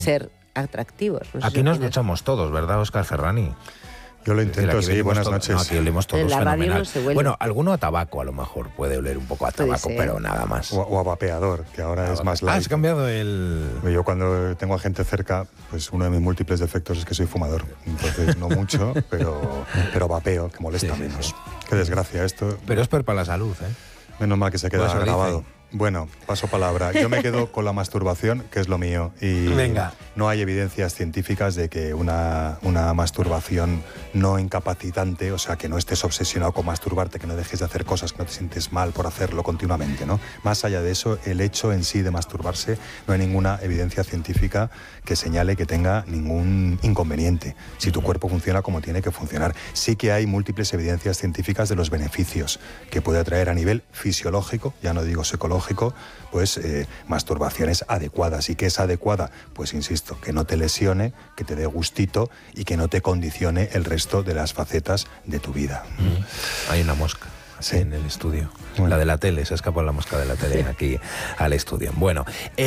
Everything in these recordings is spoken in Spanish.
ser atractivos. No sé Aquí si nos opinas. duchamos todos, ¿verdad, Óscar Ferrani? Yo lo intento, Aquí sí, olemos buenas todo- noches. No, aquí olemos todos En la radio fenomenal. no se huele. Bueno, alguno a tabaco a lo mejor, puede oler un poco a Puede tabaco, ser. pero nada más. O a vapeador, que ahora es más light. Has cambiado el... Yo cuando tengo a gente cerca, pues uno de mis múltiples defectos es que soy fumador. Entonces, no mucho, pero vapeo, que molesta menos. Qué desgracia esto. Pero es peor para la salud, ¿eh? Menos mal que se queda Pues eso grabado. dicen. Bueno, paso palabra. Yo me quedo con la masturbación, que es lo mío. Y Venga. no hay evidencias científicas de que una masturbación no incapacitante, o sea, que no estés obsesionado con masturbarte, que no dejes de hacer cosas, que no te sientes mal por hacerlo continuamente, ¿no? Más allá de eso, el hecho en sí de masturbarse, no hay ninguna evidencia científica que señale que tenga ningún inconveniente, si tu cuerpo funciona como tiene que funcionar. Sí que hay múltiples evidencias científicas de los beneficios que puede traer a nivel fisiológico, ya no digo psicológico, pues masturbaciones adecuadas. ¿Y qué es adecuada? Pues insisto, que no te lesione, que te dé gustito y que no te condicione el resto de las facetas de tu vida. Hay una mosca. Sí, en el estudio. Bueno. La de la tele, se escapó la mosca de la tele aquí al estudio. Bueno,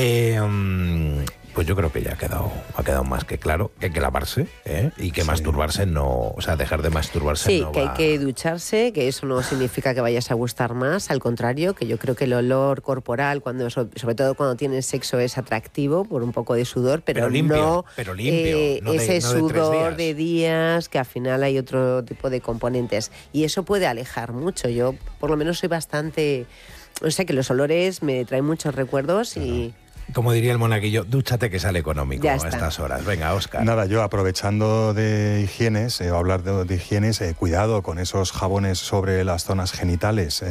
pues yo creo que ya ha quedado más que claro que hay que lavarse, y que masturbarse no, o sea, dejar de masturbarse Sí, no que va... hay que ducharse, que eso no significa que vayas a gustar más, al contrario, que yo creo que el olor corporal, sobre todo cuando tienes sexo, es atractivo por un poco de sudor, pero limpio, no, pero limpio, no de- ese no de 3 sudor días. de días, que al final hay otro tipo de componentes. Y eso puede alejar mucho. Yo, por lo menos, soy bastante... O sea, que los olores me traen muchos recuerdos y... Como diría el monaguillo, dúchate que sale económico Ya a está. estas horas. Venga, Óscar. Nada, yo aprovechando de higienes, o hablar de higienes, cuidado con esos jabones sobre las zonas genitales,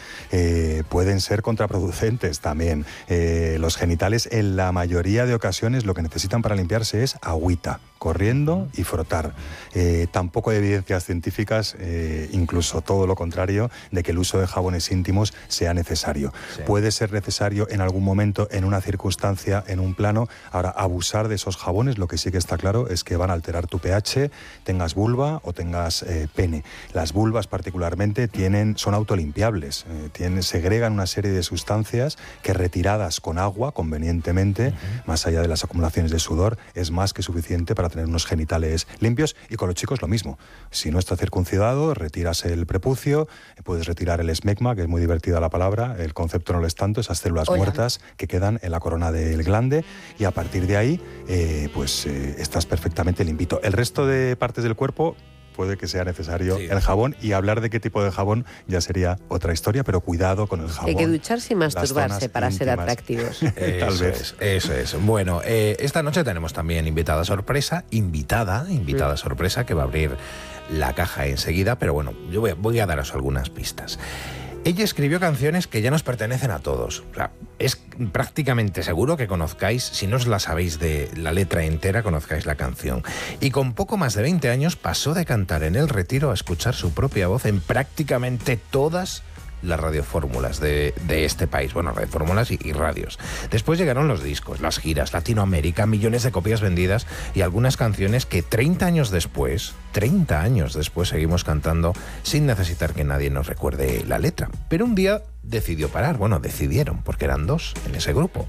pueden ser contraproducentes también. Los genitales en la mayoría de ocasiones lo que necesitan para limpiarse es agüita, corriendo y frotar. Tampoco hay evidencias científicas, incluso todo lo contrario, de que el uso de jabones íntimos sea necesario. Sí. Puede ser necesario en algún momento, en una circunstancia, en un plano. Ahora, abusar de esos jabones, lo que sí que está claro es que van a alterar tu pH, tengas vulva o tengas pene. Las vulvas particularmente son autolimpiables, segregan una serie de sustancias que retiradas con agua, convenientemente, más allá de las acumulaciones de sudor, es más que suficiente para tener unos genitales limpios. Y con los chicos lo mismo. Si no está circuncidado, retiras el prepucio, puedes retirar el esmegma, que es muy divertida la palabra, el concepto no lo es tanto, esas células muertas que quedan en la corona del glande, y a partir de ahí estás perfectamente limpito. El resto de partes del cuerpo puede que sea necesario el jabón, y hablar de qué tipo de jabón ya sería otra historia, pero cuidado con el jabón. Hay que ducharse y masturbarse zonas para ser íntimas. atractivos. Tal vez. Eso es. Bueno, esta noche tenemos también invitada sorpresa, sorpresa, que va a abrir la caja enseguida, pero bueno, yo voy a daros algunas pistas. Ella escribió canciones que ya nos pertenecen a todos. O sea, es prácticamente seguro que conozcáis, si no os la sabéis de la letra entera, conozcáis la canción. Y con poco más de 20 años pasó de cantar en el Retiro a escuchar su propia voz en prácticamente todas las radiofórmulas de este país. Bueno, radiofórmulas y radios. Después llegaron los discos, las giras, Latinoamérica, millones de copias vendidas y algunas canciones que 30 años después seguimos cantando sin necesitar que nadie nos recuerde la letra. Pero un día decidió parar. Bueno, decidieron, porque eran dos en ese grupo.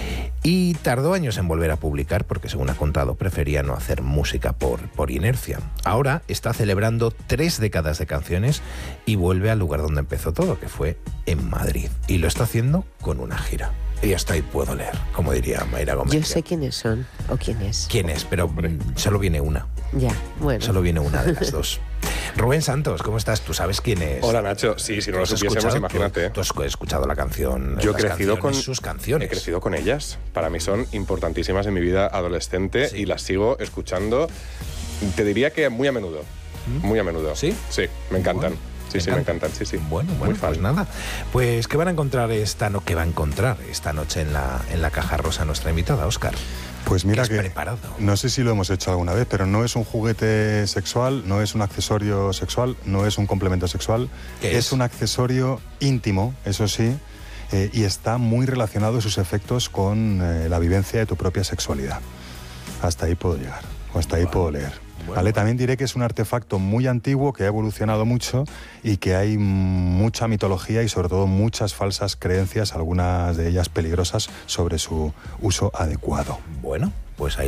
Y tardó años en volver a publicar porque, según ha contado, prefería no hacer música por inercia. Ahora está celebrando 3 décadas de canciones y vuelve al lugar donde empezó todo, que fue en Madrid. Y lo está haciendo con una gira. Y hasta ahí puedo leer, como diría Mayra Gómez. Yo sé quiénes son, o quién es. ¿Quién es? Pero solo viene una. Ya, bueno. Solo viene una de las dos. Rubén Santos, ¿cómo estás? ¿Tú sabes quién es? Hola, Nacho. Sí, si no lo ¿Has supiésemos, escuchado? imagínate. ¿Tú has escuchado la canción? Yo he las crecido canciones, con sus canciones. He crecido con ellas. Para mí son importantísimas en mi vida adolescente, y las sigo escuchando. Te diría que muy a menudo. Muy a menudo. ¿Sí? Sí, me encantan. Bueno. Me encantan, sí. Bueno, Muy fan. pues nada. Pues, ¿qué va a encontrar esta noche en la caja rosa nuestra invitada, Óscar? Pues mira ¿Qué has que preparado? no sé si lo hemos hecho alguna vez, pero no es un juguete sexual, no es un accesorio sexual, no es un complemento sexual. ¿Qué es? Es un accesorio íntimo, eso sí, y está muy relacionado sus efectos con la vivencia de tu propia sexualidad. Hasta ahí puedo llegar, o hasta ahí puedo leer. Vale, también diré que es un artefacto muy antiguo, que ha evolucionado mucho y que hay mucha mitología y sobre todo muchas falsas creencias, algunas de ellas peligrosas, sobre su uso adecuado. Bueno, pues ahí